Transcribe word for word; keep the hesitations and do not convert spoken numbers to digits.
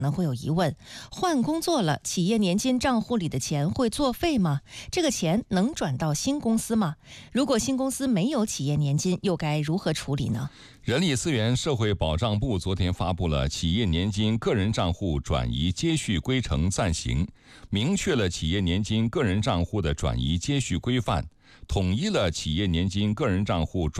呢会有疑问：换工作了，企业年金账户里的钱会作废吗？这个钱能转到新公司吗？如果新公司没有企业年金，又该如何处理呢？ 人力资源社会保障部昨天发布了企业年金个人账户转移接续规程暂行，明确了企业年金个人账户的转移接续规范，统一了企业年金个人账户转